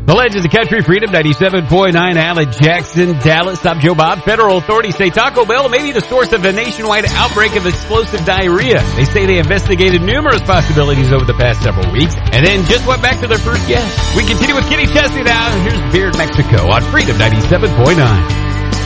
The Legends of Country, Freedom 97.9, Alan Jackson, Dallas. I'm Joe Bob. Federal authorities say Taco Bell may be the source of a nationwide outbreak of explosive diarrhea. They say they investigated numerous possibilities over the past several weeks and then just went back to their first guess. We continue with Kenny Chesney now. Here's Beard Mexico on Freedom 97.9.